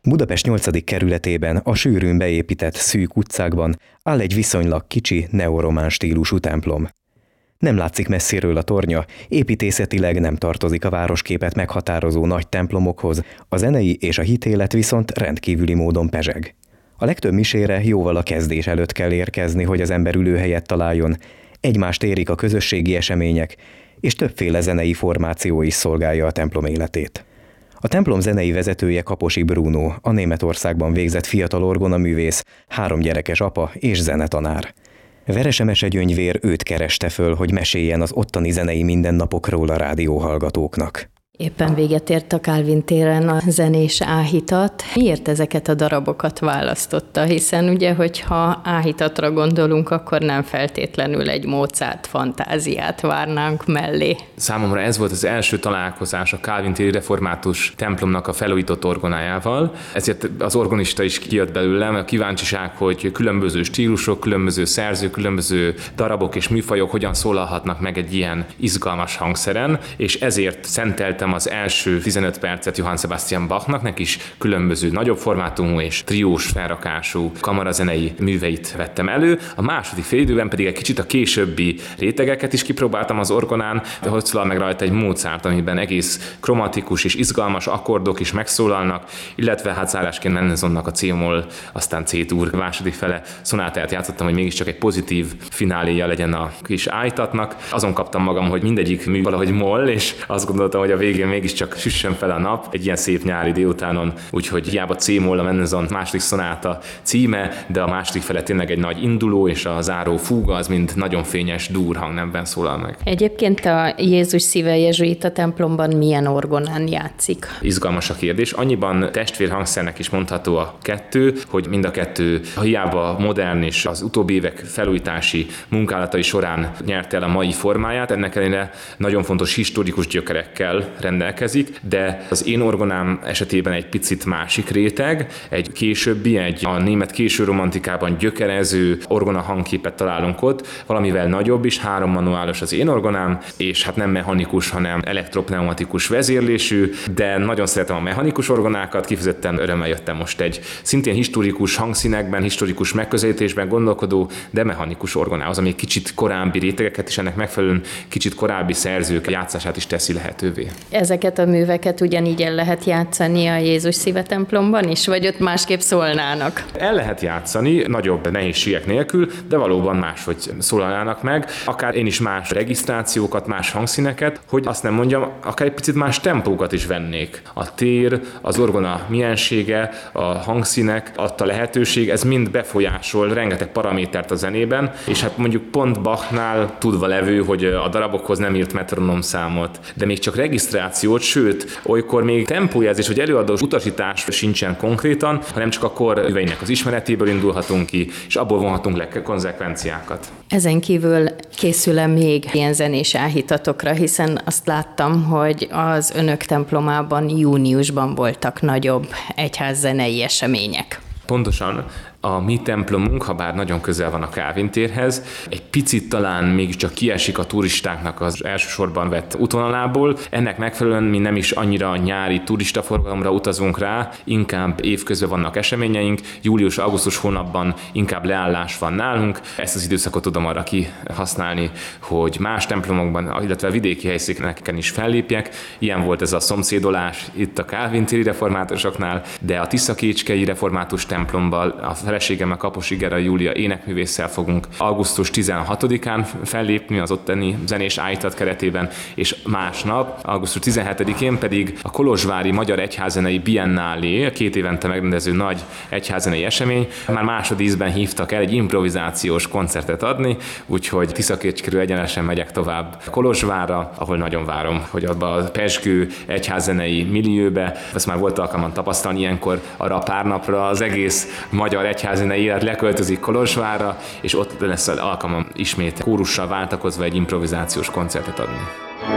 Budapest 8. kerületében a sűrűn beépített szűk utcákban áll egy viszonylag kicsi neoromán stílusú templom. Nem látszik messziről a tornya, építészetileg nem tartozik a városképet meghatározó nagy templomokhoz, a zenei és a hitélet viszont rendkívüli módon pezseg. A legtöbb misére jóval a kezdés előtt kell érkezni, hogy az ember ülőhelyet találjon, egymást érik a közösségi események, és többféle zenei formáció is szolgálja a templom életét. A templom zenei vezetője Kaposi Bruno, a Németországban végzett fiatal orgonaművész, 3 gyerekes apa és zenetanár. Verese Mesegyöngyvér őt kereste föl, hogy meséljen az ottani zenei mindennapokról a rádióhallgatóknak. Éppen véget ért a Kálvin téren a zenés áhítat. Miért ezeket a darabokat választotta? Hiszen ugye, hogyha áhítatra gondolunk, akkor nem feltétlenül egy Mozart fantáziát várnánk mellé. Számomra ez volt az első találkozás a Kálvin téri református templomnak a felújított orgonájával. Ezért az orgonista is kijött belőlem, a kíváncsiság, hogy különböző stílusok, különböző szerzők, különböző darabok és műfajok hogyan szólalhatnak meg egy ilyen izgalmas hangszeren, és ezért szenteltem az első 15 percet Johann Sebastian Bachnak, neki is különböző nagyobb formátumú és triós felrakású kamarazenei műveit vettem elő. A második félidőben pedig egy kicsit a későbbi rétegeket is kipróbáltam az orgonán, de hogy szólal meg rajta egy Mozart, amiben egész kromatikus és izgalmas akkordok is megszólalnak, illetve hát zárásként Mendelssohnnak a C-moll, aztán C-dur második fele szonátáját játszottam, hogy mégiscsak egy pozitív fináléja legyen a kis ájtatnak. Azon kaptam magam, hogy mindegyik mű valahogy moll, és azt gondoltam, hogy a végén mégiscsak süssön fel a nap egy ilyen szép nyári délutánon, úgyhogy hiába C-moll a Mendelssohn második szonáta címe, de a második fele tényleg egy nagy induló, és a záró fúga az mind nagyon fényes dur hangnemben szólal meg. Egyébként a Jézus szíve jezsuita templomban milyen orgonán játszik? Izgalmas a kérdés. Annyiban testvérhangszernek is mondható a kettő, hogy mind a kettő hiába modern és az utóbbi évek felújítási munkálatai során nyerte el a mai formáját, ennek ellenére nagyon fontos historikus gyökerekkel rendelkezik, de az én orgonám esetében egy picit másik réteg, egy későbbi, a német késő romantikában gyökerező orgona hangképet találunk ott, valamivel nagyobb is, 3 manuálos az én orgonám, és hát nem mechanikus, hanem elektropneumatikus vezérlésű, de nagyon szeretem a mechanikus orgonákat, kifejezetten örömmel jöttem most egy szintén historikus hangszínekben, historikus megközelítésben gondolkodó, de mechanikus orgonához, ami kicsit korábbi rétegeket is ennek megfelelően kicsit korábbi szerzők játszását is teszi lehetővé. Ezeket a műveket ugyanígy el lehet játszani a Jézus szíve templomban is, vagy ott másképp szólnának? El lehet játszani, nagyobb nehézségek nélkül, de valóban máshogy szólalnának meg. Akár én is más regisztrációkat, más hangszíneket, hogy azt nem mondjam, akár egy picit más tempókat is vennék. A tér, az orgona miensége, a hangszínek, adta lehetőség, ez mind befolyásol rengeteg paramétert a zenében, és hát mondjuk pont Bachnál tudva levő, hogy a darabokhoz nem írt metronomszámot, de még csak regisztrációt, sőt, olykor még tempójelzés vagy előadós utasítás sincsen konkrétan, hanem csak a kor műveinek az ismeretéből indulhatunk ki, és abból vonhatunk le konzekvenciákat. Ezen kívül készül-e még ilyen zenés áhítatokra, hiszen azt láttam, hogy az önök templomában júniusban voltak nagyobb egyházzenei események. Pontosan. A mi templomunk, ha bár nagyon közel van a Kálvin térhez, egy picit talán mégiscsak kiesik a turistáknak az elsősorban vett útvonalából. Ennek megfelelően mi nem is annyira nyári turistaforgalomra utazunk rá, inkább évközben vannak eseményeink, július-augusztus hónapban inkább leállás van nálunk. Ezt az időszakot tudom arra kihasználni, hogy más templomokban, illetve vidéki helyszíneken is fellépjek. Ilyen volt ez a szomszédolás itt a Kálvin téri reformátusoknál, de a Tiszakécskei református templomban a feleségemmel, Kaposi Gera Júlia énekművésszel fogunk augusztus 16-án fellépni az ottani zenés áhítat keretében, és másnap, augusztus 17-én pedig a kolozsvári Magyar Egyházzenei Biennálé, 2 évente megrendező nagy egyházzenei esemény, már másodízben hívtak el egy improvizációs koncertet adni, úgyhogy Tiszakécskéről egyenesen megyek tovább Kolozsvárra, ahol nagyon várom, hogy abba a pezsgő egyházzenei millióbe, ezt már volt alkalmam tapasztalni, ilyenkor arra a pár napra az egész magyar egyházzenei élet leköltözik Kolozsvárra, és ott lesz alkalmam ismét kórussal váltakozva egy improvizációs koncertet adni.